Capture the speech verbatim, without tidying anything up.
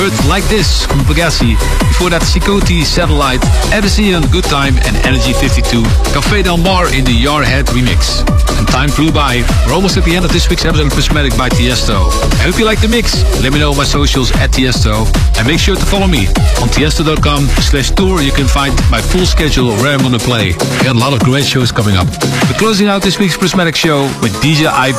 heard Like This from Pagasi. Before that, Sikoti, Satellite, Edison, Good Time, and Energy fifty-two. Café Del Mar in the Yarhead remix. And time flew by. We're almost at the end of this week's episode of Prismatic by Tiesto. I hope you like the mix. Let me know on my socials at Tiesto. And make sure to follow me on tiesto.com slash tour. You can find my full schedule of where I'm going to play. We got a lot of great shows coming up. We're closing out this week's Prismatic show with D J I